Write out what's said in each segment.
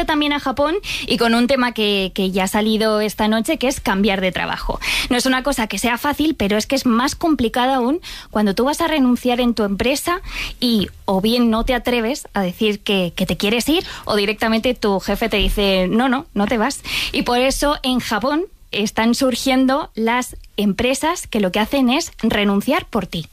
renuncio también a Japón y con un tema que ya ha salido esta noche, que es cambiar de trabajo. No es una cosa que sea fácil, pero es que es más complicada aún cuando tú vas a renunciar en tu empresa y o bien no te atreves a decir que te quieres ir, o directamente tu jefe te dice no te vas. Y por eso en Japón están surgiendo las empresas que lo que hacen es renunciar por ti.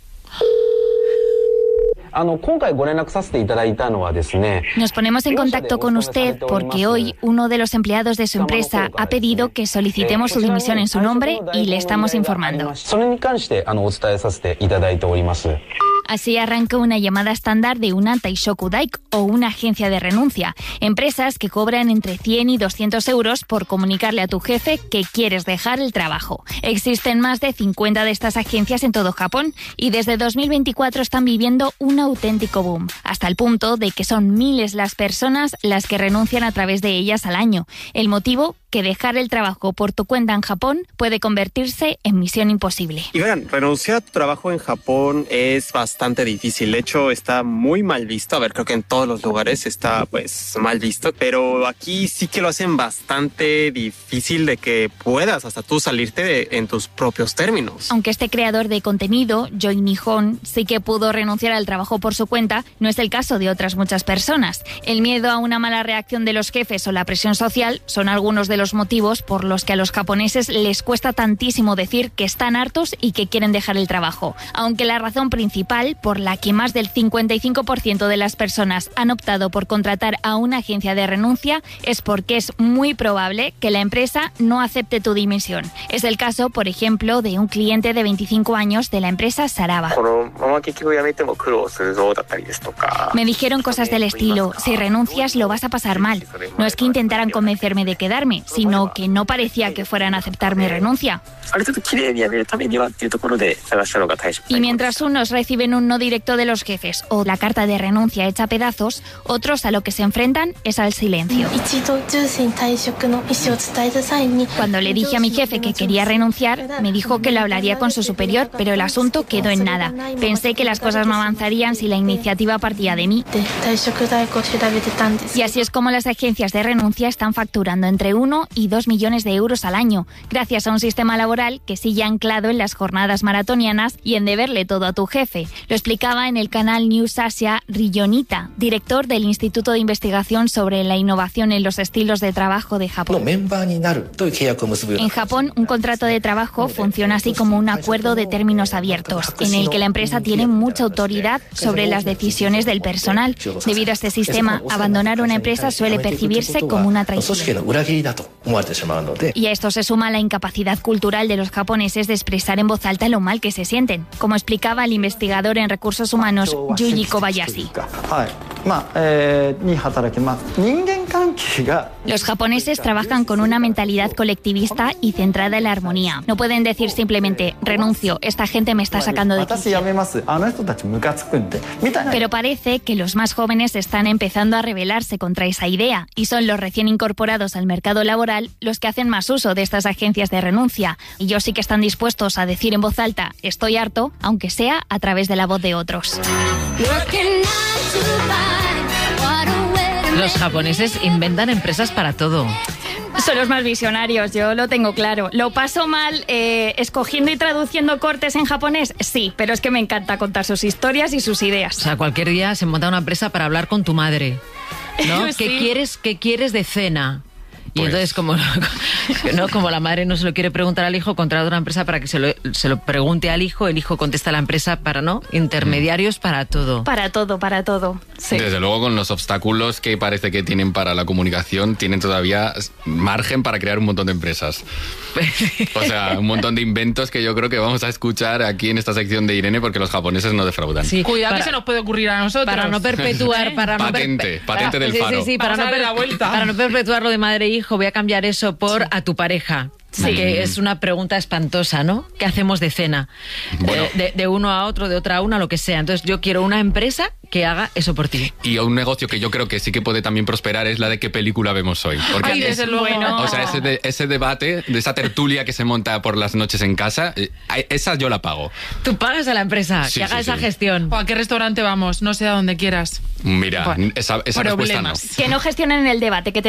Nos ponemos en contacto con usted porque hoy uno de los empleados de su empresa ha pedido que solicitemos su dimisión en su nombre y le estamos informando. Así arranca una llamada estándar de una Taishoku Daiko o una agencia de renuncia. Empresas que cobran entre 100 y 200 euros por comunicarle a tu jefe que quieres dejar el trabajo. Existen más de 50 de estas agencias en todo Japón y desde 2024 están viviendo un auténtico boom, hasta el punto de que son miles las personas las que renuncian a través de ellas al año. El motivo, que dejar el trabajo por tu cuenta en Japón puede convertirse en misión imposible. Y verán, renunciar a tu trabajo en Japón es bastante difícil. De hecho, está muy mal visto. A ver, creo que en todos los lugares está pues mal visto, pero aquí sí que lo hacen bastante difícil de que puedas hasta tú salirte en tus propios términos. Aunque este creador de contenido, Joy Nihon, sí que pudo renunciar al trabajo por su cuenta, no es el caso de otras muchas personas. El miedo a una mala reacción de los jefes o la presión social son algunos de los motivos por los que a los japoneses les cuesta tantísimo decir que están hartos y que quieren dejar el trabajo. Aunque la razón principal por la que más del 55% de las personas han optado por contratar a una agencia de renuncia es porque es muy probable que la empresa no acepte tu dimisión. Es el caso, por ejemplo, de un cliente de 25 años de la empresa Saraba. Me dijeron cosas del estilo: si renuncias lo vas a pasar mal. No es que intentaran convencerme de quedarme, sino que no parecía que fueran a aceptar mi renuncia. Y mientras unos reciben un no directo de los jefes o la carta de renuncia hecha a pedazos, otros a lo que se enfrentan es al silencio. Cuando le dije a mi jefe que quería renunciar, me dijo que lo hablaría con su superior, pero el asunto quedó en nada. Pensé que las cosas no avanzarían si la iniciativa partía de mí. Y así es como las agencias de renuncia están facturando entre 1 y 2 millones de euros al año, gracias a un sistema laboral que sigue anclado en las jornadas maratonianas y en deberle todo a tu jefe. Lo explicaba en el canal News Asia Riyonita, director del Instituto de Investigación sobre la Innovación en los Estilos de Trabajo de Japón. En Japón, un contrato de trabajo funciona así como un acuerdo de términos abiertos, en el que la empresa tiene mucha autoridad sobre las decisiones del personal. Debido a este sistema, abandonar una empresa suele percibirse como una traición. Y a esto se suma la incapacidad cultural de los japoneses de expresar en voz alta lo mal que se sienten, como explicaba el investigador en recursos humanos Yuji Kobayashi. Los japoneses trabajan con una mentalidad colectivista y centrada en la armonía. No pueden decir simplemente: renuncio, esta gente me está sacando de quicio. Pero parece que los más jóvenes están empezando a rebelarse contra esa idea y son los recién incorporados al mercado laboral los que hacen más uso de estas agencias de renuncia. Y ellos sí que están dispuestos a decir en voz alta: estoy harto, aunque sea a través de la voz de otros. Los japoneses inventan empresas para todo. Son los más visionarios, yo lo tengo claro. ¿Lo paso mal escogiendo y traduciendo cortes en japonés? Sí, pero es que me encanta contar sus historias y sus ideas. O sea, cualquier día se monta una empresa para hablar con tu madre, ¿no? Sí. ¿Qué quieres de cena? Y entonces, como la madre no se lo quiere preguntar al hijo, contrata una empresa para que se lo pregunte al hijo, el hijo contesta a la empresa para, ¿no? Intermediarios para todo. Para todo. Sí. Desde luego, con los obstáculos que parece que tienen para la comunicación, tienen todavía margen para crear un montón de empresas. O sea, un montón de inventos que yo creo que vamos a escuchar aquí en esta sección de Irene, porque los japoneses no defraudan. Sí, cuidado que se nos puede ocurrir a nosotros. Para no perpetuar... Patente del faro. Sí, para no perpetuar lo de madre e hijo, voy a cambiar eso por a tu pareja. Sí. Que es una pregunta espantosa, ¿no? ¿Qué hacemos de cena? Bueno. De uno a otro, de otra a una, lo que sea. Entonces yo quiero una empresa que haga eso por ti. Y un negocio que yo creo que sí que puede también prosperar es la de qué película vemos hoy. Porque desde luego. O sea, ese debate, de esa tertulia que se monta por las noches en casa, esa yo la pago. Tú pagas a la empresa que haga esa gestión. ¿O a qué restaurante vamos? No sé, a donde quieras. Mira, esa respuesta no. Que no gestionen el debate, que te